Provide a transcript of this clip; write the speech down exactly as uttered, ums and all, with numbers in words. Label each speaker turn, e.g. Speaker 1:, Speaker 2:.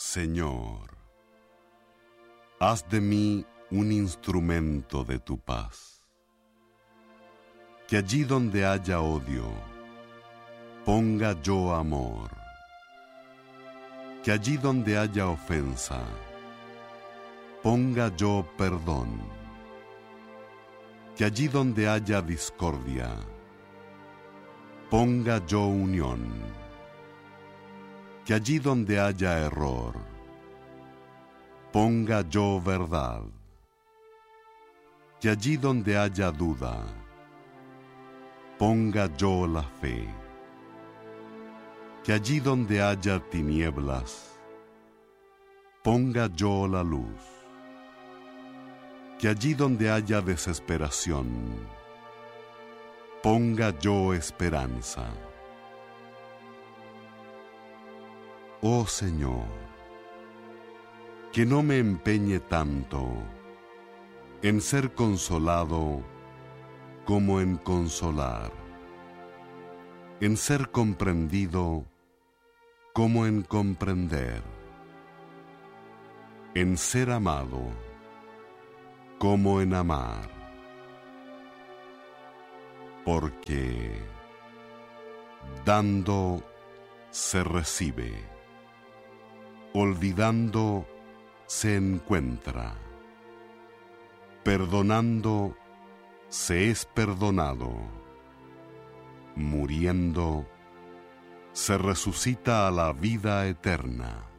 Speaker 1: Señor, haz de mí un instrumento de tu paz. Que allí donde haya odio, ponga yo amor. Que allí donde haya ofensa, ponga yo perdón. Que allí donde haya discordia, ponga yo unión. Que allí donde haya error, ponga yo verdad. Que allí donde haya duda, ponga yo la fe. Que allí donde haya tinieblas, ponga yo la luz. Que allí donde haya desesperación, ponga yo esperanza. Oh Señor, que no me empeñe tanto en ser consolado como en consolar, en ser comprendido como en comprender, en ser amado como en amar, porque dando se recibe, olvidando se encuentra, perdonando se es perdonado, muriendo se resucita a la vida eterna.